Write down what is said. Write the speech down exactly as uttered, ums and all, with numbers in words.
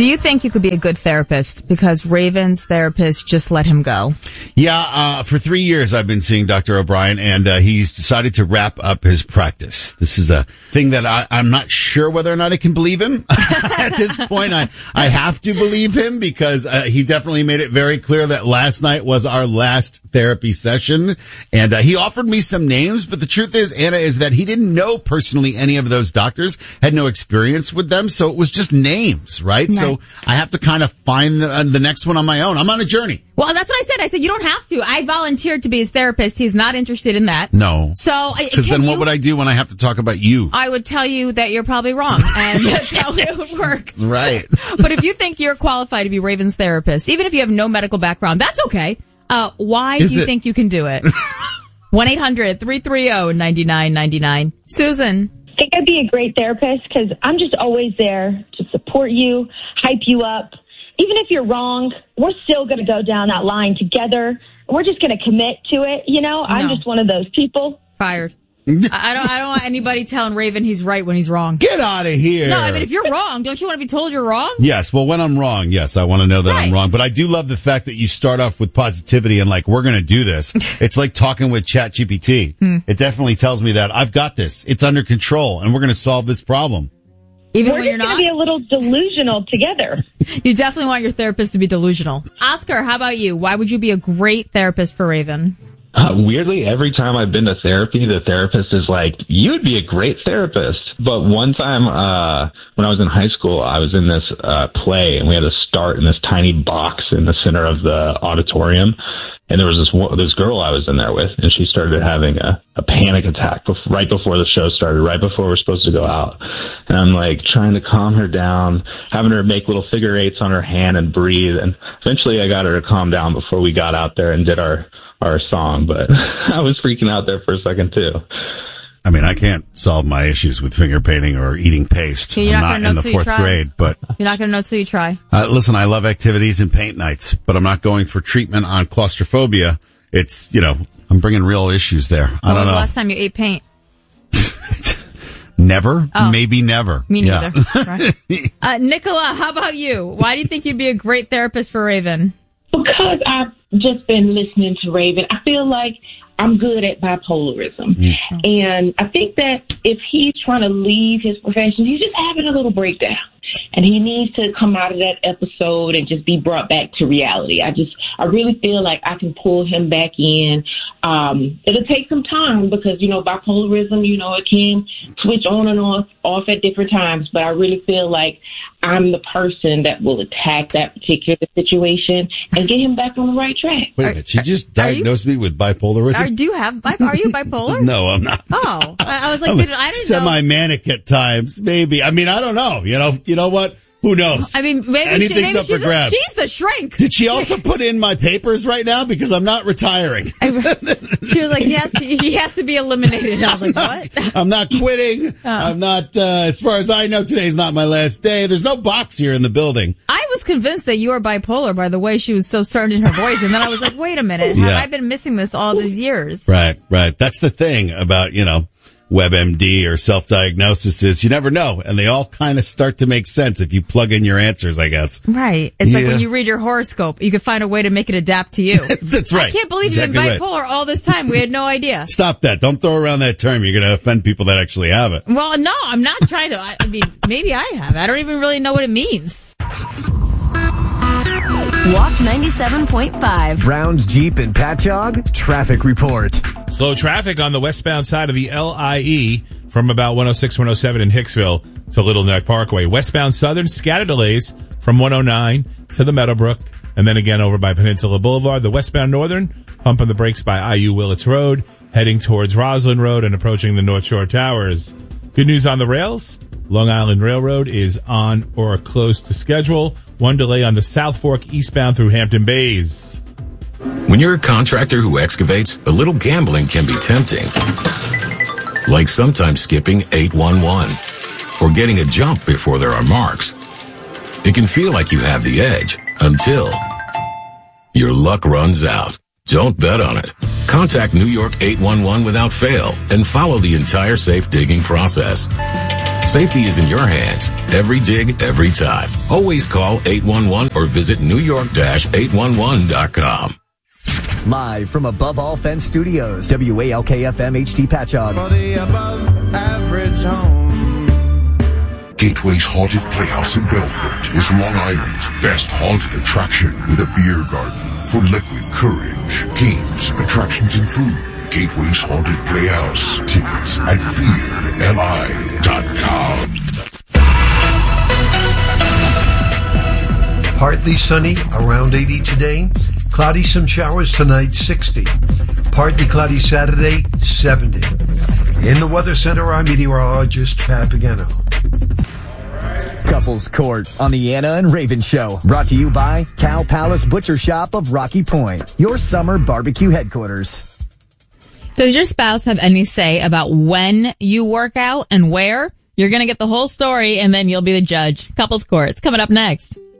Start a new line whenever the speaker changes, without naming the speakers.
Do you think you could be a good therapist because Raven's therapist just let him go?
Yeah, uh, for three years I've been seeing Doctor O'Brien, and uh, he's decided to wrap up his practice. This is a thing that I, I'm not sure whether or not I can believe him. At this point, I, I have to believe him because uh, he definitely made it very clear that last night was our last therapy session. And uh, he offered me some names, but the truth is, Anna, is that he didn't know personally any of those doctors, had no experience with them, so it was just names, right?
No.
So I have to kind of find the, uh, the next one on my own. I'm on a journey.
Well, that's what I said. I said, you don't have to. I volunteered to be his therapist. He's not interested in that.
No.
So,
because then what would I do when I have to talk about you?
I would tell you that you're probably wrong, and that's how it would work.
Right.
But if you think you're qualified to be Raven's therapist, even if you have no medical background, that's okay. Uh, why
Is
do you
it?
think you can do it? one eight hundred three three zero nine nine nine nine. Susan.
I think I'd be a great therapist because I'm just always there to support you, hype you up. Even if you're wrong, we're still going to go down that line together. We're just going to commit to it. You know, I'm
No.
just one of those people.
Fired. I don't, I don't want anybody telling Raven he's right when he's wrong.
Get out of here.
No, I mean, if you're wrong, don't you want to be told you're wrong?
Yes, well, when I'm wrong, yes, I want to know that
Right.
I'm wrong. But I do love the fact that you start off with positivity and like, we're going to do this. It's like talking with ChatGPT.
Hmm.
It definitely tells me that I've got this. It's under control, and we're going to solve this problem.
Even
We're
when
just
you're
going
not?
to be a little delusional together.
You definitely want your therapist to be delusional. Oscar, how about you? Why would you be a great therapist for Raven?
Uh, weirdly, every time I've been to therapy, the therapist is like, you'd be a great therapist. But one time, uh, when I was in high school, I was in this, uh, play and we had to start in this tiny box in the center of the auditorium. And there was this wo- this girl I was in there with, and she started having a, a panic attack bef- right before the show started, right before we're supposed to go out. And I'm like trying to calm her down, having her make little figure eights on her hand and breathe. And eventually I got her to calm down before we got out there and did our, our song. But I was freaking out there for a second too.
I mean, I can't solve my issues with finger painting or eating paste.
Okay, you're
I'm
not
not
gonna know
in the
till you
fourth
try.
grade, but
You're not going to know till you try.
uh, listen, I love activities and paint nights, but I'm not going for treatment on claustrophobia. It's, you know, I'm bringing real issues there. I
When
don't
was
know.
the last time you ate paint?
Never,
Oh.
maybe never.
Me
Yeah.
neither. Right. Uh, Nicola, how about you? Why do you think you'd be a great therapist for Raven?
Because I've just been listening to Raven, I feel like I'm good at bipolarism.
Mm-hmm.
And I think that if he's trying to leave his profession, he's just having a little breakdown. And he needs to come out of that episode and just be brought back to reality. I just, I really feel like I can pull him back in. Um, it'll take some time because, you know, bipolarism, you know, it can switch on and off, off at different times. But I really feel like I'm the person that will attack that particular situation and get him back on the right track.
Wait a minute, she just diagnosed me with bipolarism?
Are, do you have, bi- are you bipolar?
No, I'm not.
Oh, I, I was like,
I'm
did, I didn't know.
semi-manic at times, maybe. I mean, I don't know. You know, you know what? Who knows?
I mean, maybe, she,
Anything's
maybe
up
she's,
for
a,
grabs.
she's the shrink.
Did she also put in my papers right now? Because I'm not retiring.
She was like, he has to, he has to be eliminated. I was like, what?
I'm not quitting.
Oh.
I'm not, uh, as far as I know, today's not my last day. There's no box here in the building.
I was convinced that you were bipolar by the way she was so certain in her voice. And then I was like, wait a minute. Have
Yeah.
I been missing this all these years?
Right, right. That's the thing about, you know, WebMD or self-diagnosis is you never know. And they all kind of start to make sense if you plug in your answers, I guess.
Right. It's like
Yeah.
when you read your horoscope, you can find a way to make it adapt to you.
That's right.
I can't believe
Exactly
you've
right.
been bipolar all this time. We had no idea.
Stop that. Don't throw around that term. You're going to offend people that actually have it.
Well, no, I'm not trying to. I, I mean, maybe I have. I don't even really know what it means.
Walk ninety-seven point five.
Browns Jeep and Patchogue traffic report.
Slow traffic on the westbound side of the L I E from about one oh six, one oh seven in Hicksville to Little Neck Parkway. Westbound Southern, scatter delays from one oh nine to the Meadowbrook, and then again over by Peninsula Boulevard. The westbound Northern, pumping the brakes by I U Willits Road, heading towards Roslyn Road and approaching the North Shore Towers. Good news on the rails. Long Island Railroad is on or close to schedule. One delay on the South Fork eastbound through Hampton Bays.
When you're a contractor who excavates, a little gambling can be tempting. Like sometimes skipping eight one one or getting a jump before there are marks. It can feel like you have the edge until your luck runs out. Don't bet on it. Contact New York eight one one without fail and follow the entire safe digging process. Safety is in your hands. Every dig, every time. Always call eight one one or visit new york dash eight one one dot com.
Live from Above All Fence Studios, W A L K F M H D Patchogue.
For the above average home.
Gateway's Haunted Playhouse in Bellport is Long Island's best haunted attraction with a beer garden for liquid courage, games, attractions, and food. Gateway's Haunted Playhouse. Tickets at fear L I dot com.
Partly sunny, around eighty today. Cloudy, some showers tonight, sixty. Partly cloudy Saturday, seventy. In the Weather Center, I'm meteorologist Pat Pagano.
Couples Court on the Anna and Raven Show. Brought to you by Cow Palace Butcher Shop of Rocky Point, your summer barbecue headquarters.
Does your spouse have any say about when you work out and where? You're going to get the whole story, and then you'll be the judge. Couples Court. It's coming up next.